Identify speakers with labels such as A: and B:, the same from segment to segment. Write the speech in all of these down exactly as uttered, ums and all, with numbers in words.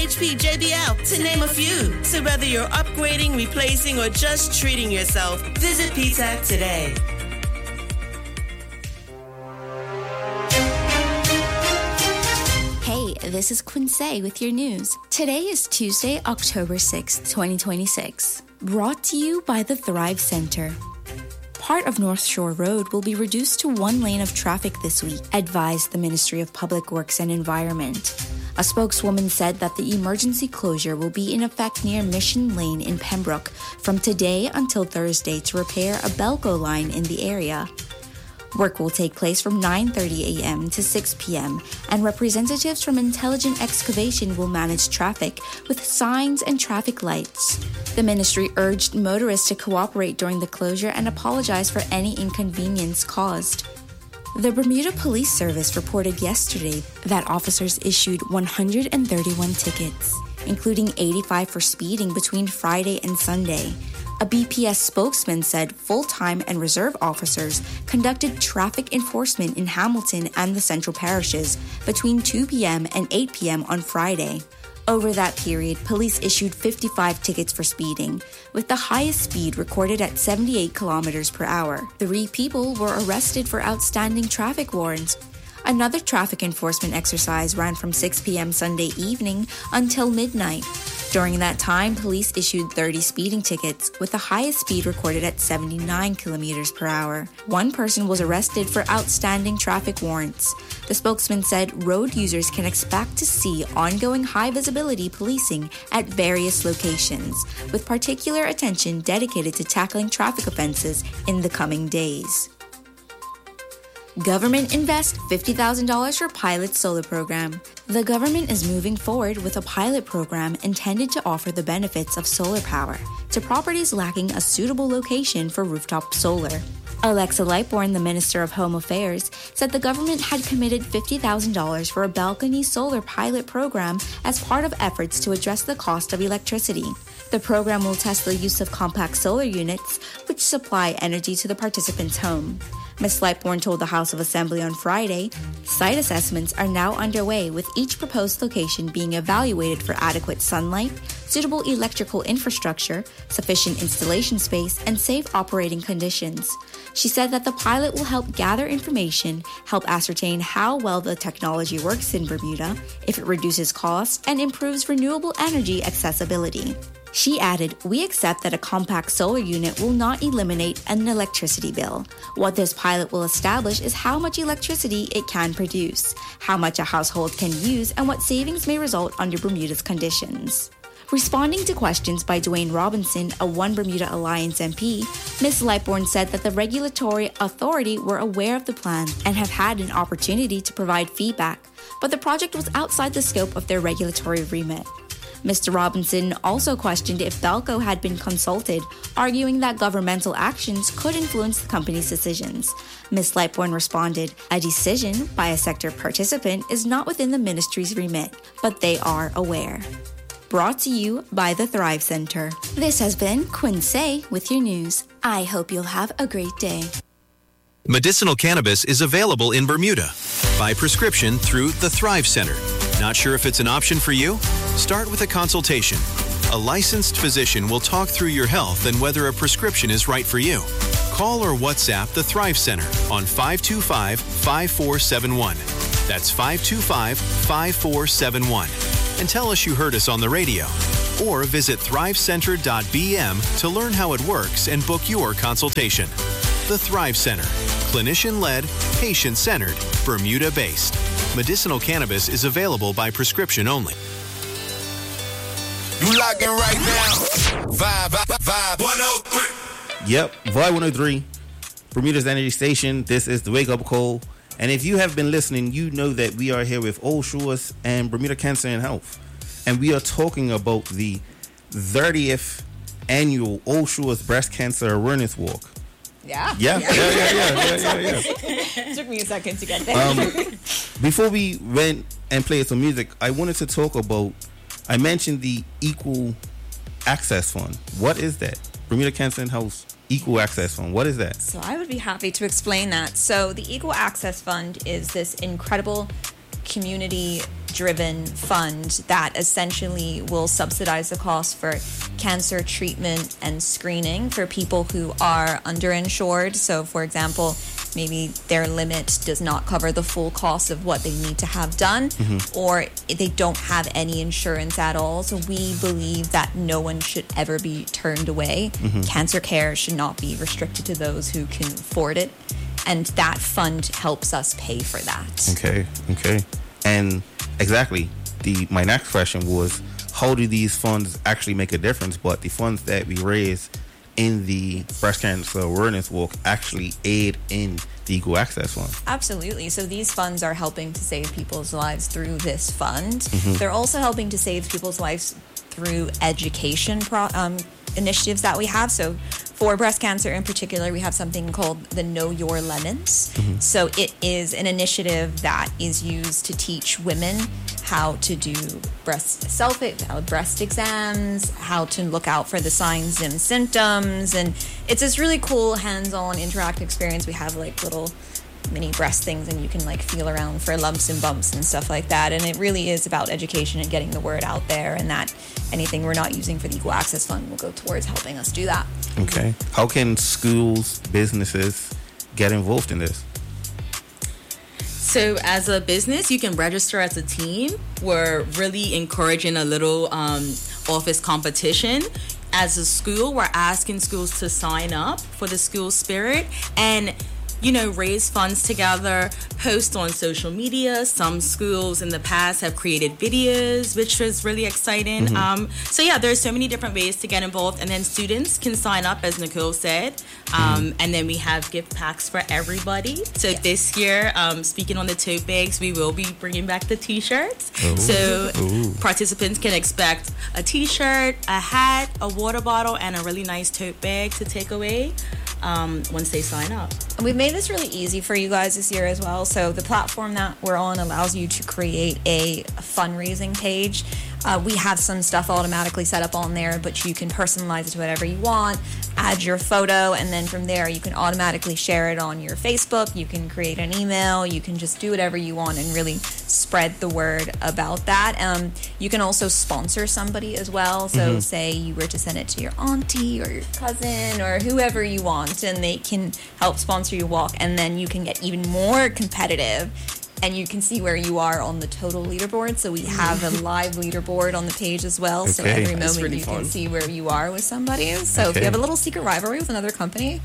A: H P, J B L, to name a few. So whether you're upgrading, replacing, or just treating yourself, visit P T A C today.
B: Hey, this is Quincy with your news. Today is Tuesday, October sixth, twenty twenty-six. Brought to you by the Thrive Center. Part of North Shore Road will be reduced to one lane of traffic this week, advised the Ministry of Public Works and Environment. A spokeswoman said that the emergency closure will be in effect near Mission Lane in Pembroke from today until Thursday to repair a Belco line in the area. Work will take place from nine thirty a.m. to six p.m., and representatives from Intelligent Excavation will manage traffic with signs and traffic lights. The ministry urged motorists to cooperate during the closure and apologize for any inconvenience caused. The Bermuda Police Service reported yesterday that officers issued one hundred thirty-one tickets, including eighty-five for speeding between Friday and Sunday. A B P S spokesman said full-time and reserve officers conducted traffic enforcement in Hamilton and the Central Parishes between two p.m. and eight p.m. on Friday. Over that period, police issued fifty-five tickets for speeding, with the highest speed recorded at seventy-eight kilometers per hour. Three people were arrested for outstanding traffic warrants. Another traffic enforcement exercise ran from six p.m. Sunday evening until midnight. During that time, police issued thirty speeding tickets, with the highest speed recorded at seventy-nine kilometers per hour. One person was arrested for outstanding traffic warrants. The spokesman said road users can expect to see ongoing high-visibility policing at various locations, with particular attention dedicated to tackling traffic offenses in the coming days. Government invests fifty thousand dollars for pilot solar program. The government is moving forward with a pilot program intended to offer the benefits of solar power to properties lacking a suitable location for rooftop solar. Alexa Lightbourne, the Minister of Home Affairs, said the government had committed fifty thousand dollars for a balcony solar pilot program as part of efforts to address the cost of electricity. The program will test the use of compact solar units, which supply energy to the participant's home. Miz Lightbourne told the House of Assembly on Friday, site assessments are now underway with each proposed location being evaluated for adequate sunlight, suitable electrical infrastructure, sufficient installation space, and safe operating conditions. She said that the pilot will help gather information, help ascertain how well the technology works in Bermuda, if it reduces costs, and improves renewable energy accessibility. She added, we accept that a compact solar unit will not eliminate an electricity bill. What this pilot will establish is how much electricity it can produce, how much a household can use, and what savings may result under Bermuda's conditions. Responding to questions by Dwayne Robinson, a One Bermuda Alliance M P, Miz Lightbourne said that the regulatory authority were aware of the plan and have had an opportunity to provide feedback, but the project was outside the scope of their regulatory remit. Mister Robinson also questioned if Belco had been consulted, arguing that governmental actions could influence the company's decisions. Miz Lightbourne responded, a decision by a sector participant is not within the ministry's remit, but they are aware. Brought to you by the Thrive Center. This has been Quincy with your news. I hope you'll have a great day.
C: Medicinal cannabis is available in Bermuda by prescription through the Thrive Center. Not sure if it's an option for you? Start with a consultation. A licensed physician will talk through your health and whether a prescription is right for you. Call or WhatsApp the Thrive Center on five two five, five four seven one. That's five two five, five four seven one. And tell us you heard us on the radio. Or visit thrive center dot b m to learn how it works and book your consultation. The Thrive Center. Clinician-led, patient-centered, Bermuda-based. Medicinal cannabis is available by prescription only.
D: You locking right now. Vibe, vibe, vibe. one oh three.
E: Yep, Vibe one oh three. Bermuda's Energy Station. This is the Wake Up Call. And if you have been listening, you know that we are here with Old Shores and Bermuda Cancer and Health. And we are talking about the thirtieth annual Old Shores Breast Cancer Awareness Walk.
F: Yeah.
E: Yeah, yeah, yeah, yeah, yeah, yeah, yeah.
F: It took me a second to get there.
E: Um, before we went and played some music, I wanted to talk about, I mentioned the Equal Access Fund. What is that? Bermuda Cancer and Health Equal Access Fund. What is that?
F: So I would be happy to explain that. So the Equal Access Fund is this incredible community driven fund that essentially will subsidize the cost for cancer treatment and screening for people who are underinsured. So, for example, maybe their limit does not cover the full cost of what they need to have done, mm-hmm. or they don't have any insurance at all. So we believe that no one should ever be turned away. Mm-hmm. Cancer care should not be restricted to those who can afford it. And that fund helps us pay for that.
E: Okay, okay. And exactly, the my next question was, how do these funds actually make a difference? But the funds that we raise in the breast cancer awareness walk actually aid in the Equal Access Fund.
F: Absolutely. So these funds are helping to save people's lives through this fund.
E: Mm-hmm.
F: They're also helping to save people's lives through education pro- um, initiatives that we have. So for breast cancer in particular, we have something called the Know Your Lemons. Mm-hmm. So it is an initiative that is used to teach women how to do breast self breast exams, how to look out for the signs and symptoms, and it's this really cool hands-on interactive experience. We have like little mini breast things, and you can like feel around for lumps and bumps and stuff like that. And it really is about education and getting the word out there, and that anything we're not using for the Equal Access Fund will go towards helping us do that.
E: Okay. How can schools, businesses get involved in this?
G: So as a business, you can register as a team. We're really encouraging a little um, office competition. As a school, we're asking schools to sign up for the school spirit and, you know, raise funds together, post on social media. Some schools in the past have created videos, which was really exciting. Mm-hmm. Um, so yeah, there's so many different ways to get involved. And then students can sign up, as Nicole said. Um, mm-hmm. And then we have gift packs for everybody. So yeah. This year, um, speaking on the tote bags, we will be bringing back the t-shirts. Ooh. So Ooh. Participants can expect a t-shirt, a hat, a water bottle, and a really nice tote bag to take away um, once they sign up.
F: And we've made this really easy for you guys this year as well. So the platform that we're on allows you to create a fundraising page. Uh, we have some stuff automatically set up on there, but you can personalize it to whatever you want, add your photo, and then from there you can automatically share it on your Facebook. You can create an email. You can just do whatever you want and really spread the word about that. Um, you can also sponsor somebody as well. So mm-hmm. say you were to send it to your auntie or your cousin or whoever you want, and they can help sponsor your walk, and then you can get even more competitive. And you can see where you are on the total leaderboard. So we have a live leaderboard on the page as well. Okay. So every moment really you fun. Can see where you are with somebody. So okay. if you have a little secret rivalry with another company,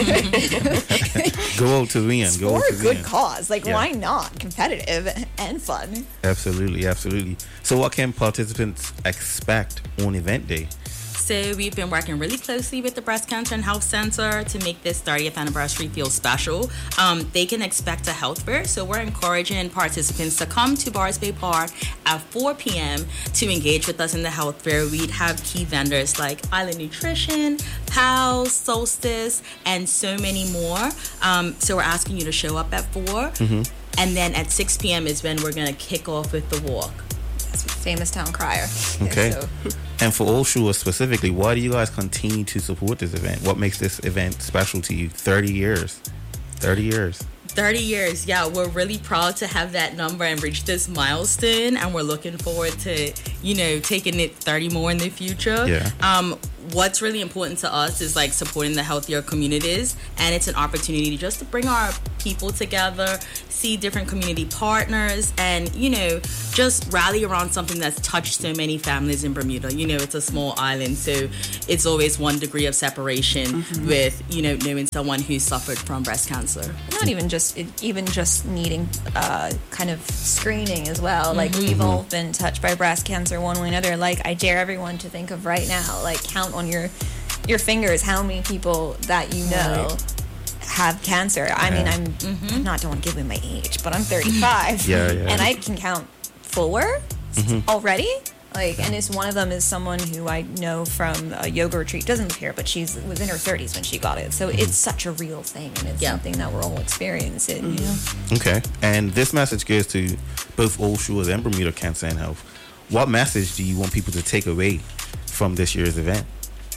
E: go out to win. Go
F: for a good win. Cause. Like, yeah. Why not? Competitive and fun.
E: Absolutely, absolutely. So what can participants expect on event day?
G: So we've been working really closely with the Breast Cancer and Health Center to make this thirtieth anniversary feel special. Um, they can expect a health fair, so we're encouraging participants to come to Bars Bay Park at four p.m. to engage with us in the health fair. We'd have key vendors like Island Nutrition, Pals, Solstice, and so many more. Um, so we're asking you to show up at four, mm-hmm. and then at six p.m. is when we're going to kick off with the walk.
F: Famous town crier.
E: Okay.
F: So.
E: And for Old Shore specifically, why do you guys continue to support this event? What makes this event special to you? thirty years. thirty years.
G: thirty years, yeah. We're really proud to have that number and reach this milestone, and we're looking forward to, you know, taking it thirty more in the future.
E: Yeah.
G: Um, what's really important to us is like supporting the healthier communities, and it's an opportunity just to bring our people together, see different community partners, and, you know, just rally around something that's touched so many families in Bermuda. You know, it's a small island, so it's always one degree of separation mm-hmm. with, you know, knowing someone who suffered from breast cancer.
F: Not even just even just needing uh, kind of screening as well. Like, mm-hmm. we've all been touched by breast cancer one way or another. Like, I dare everyone to think of right now, like, count on your your fingers how many people that you know right. have cancer. I yeah. mean, I'm mm-hmm. not don't want to give away my age, but I'm thirty-five,
E: yeah, yeah.
F: and I can count four mm-hmm. already. Like, and it's one of them is someone who I know from a yoga retreat. Doesn't live here, but she's was in her thirties when she got it. So mm-hmm. it's such a real thing, and it's yeah. something that we're all experiencing. Mm-hmm. You know?
E: Okay, and this message goes to both Old Shores and Bermuda Cancer and Health. What message do you want people to take away from this year's event?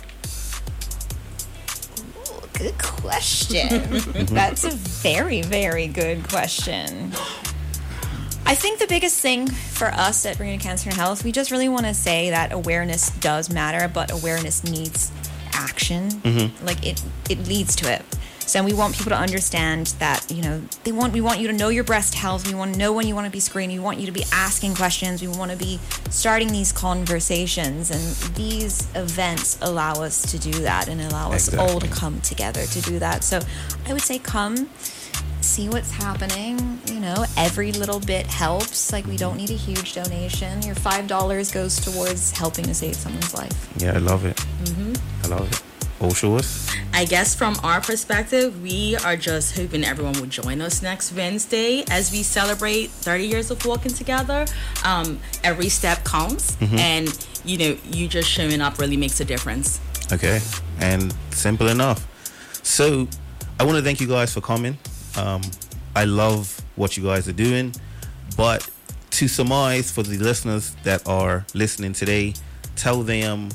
F: Good question. That's a very, very good question. I think the biggest thing for us at Bermuda Cancer and Health, we just really want to say that awareness does matter, but awareness needs action. Mm-hmm. Like it, it leads to it. So we want people to understand that, you know, they want we want you to know your breast health. We want to know when you want to be screened. We want you to be asking questions. We want to be starting these conversations. And these events allow us to do that and allow us
E: Exactly.
F: all to come together to do that. So I would say come, see what's happening. You know, every little bit helps. Like, we don't need a huge donation. Your five dollars goes towards helping to save someone's life.
E: Yeah, I love it. Mm-hmm. I love it. All Shores?
G: I guess from our perspective, we are just hoping everyone will join us next Wednesday as we celebrate thirty years of walking together. Um, every step counts,
E: Mm-hmm.
G: and you know, you just showing up really makes a difference.
E: Okay, and simple enough. So, I want to thank you guys for coming. Um, I love what you guys are doing, but to surmise for the listeners that are listening today, tell them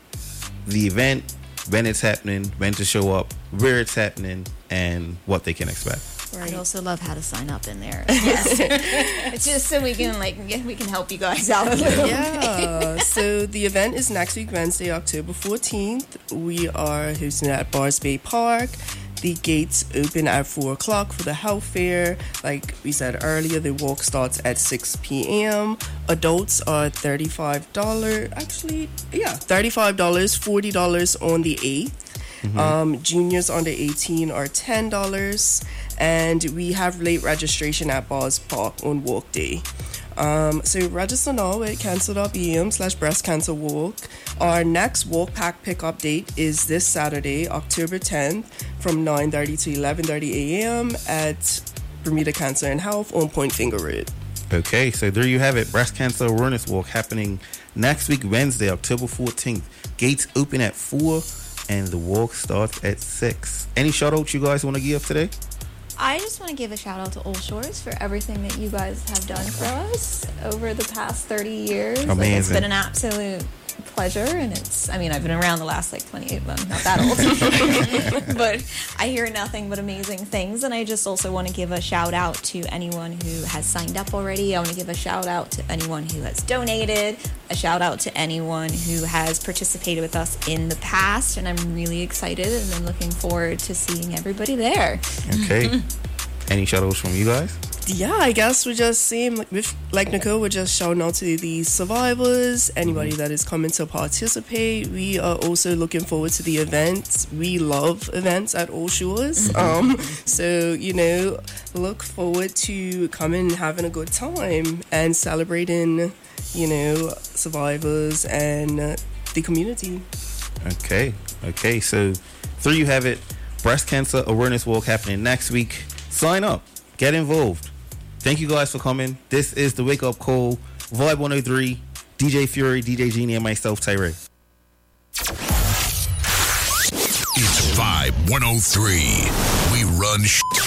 E: the event, when it's happening, when to show up, where it's happening, and what they can expect.
F: I also love how to sign up in there. Yes. It's just so we can like we can help you guys out a little.
H: Yeah, so the event is next week, Wednesday, October fourteenth. We are hosting it at Bars Bay Park. The gates open at four o'clock for the health fair. Like we said earlier, the walk starts at six p.m. Adults are thirty-five dollars. Actually, yeah, thirty-five dollars, forty dollars on the eighth. Mm-hmm. Um, juniors under eighteen are ten dollars. And we have late registration at Bars Park on walk day. Um, so register now at cancer.bm slash breast cancer walk. Our next walk pack pickup date is this Saturday, October tenth, from nine thirty to eleven thirty a.m. at Bermuda Cancer and Health on Point Finger Road.
E: Okay, so there you have it. Breast Cancer Awareness Walk happening next week, Wednesday, October fourteenth. Gates open at four and the walk starts at six. Any shout outs you guys want to give today?
F: I just want to give a shout out to Old Shores for everything that you guys have done for us over the past thirty years.
E: Amazing.
F: Like, it's been an absolute pleasure, and it's, I mean, I've been around the last like twenty-eight, but I'm not that old. But I hear nothing but amazing things, and I just also want to give a shout out to anyone who has signed up already. I want to give a shout out to anyone who has donated, a shout out to anyone who has participated with us in the past, and I'm really excited and I'm looking forward to seeing everybody there.
E: Okay. Any shout outs from you guys?
H: Yeah, I guess we just seem like, with, like Nicole, we're just shouting out to the survivors, anybody that is coming to participate. We are also looking forward to the events. We love events at All Shores. Um, so, you know, look forward to coming and having a good time and celebrating, you know, survivors and uh, the community.
E: Okay. Okay. So there you have it. Breast Cancer Awareness Walk happening next week. Sign up. Get involved. Thank you guys for coming. This is the Wake Up Call, Vibe one oh three, D J Fury, D J Genie, and myself, Tyree.
D: It's Vibe one oh three. We run sh-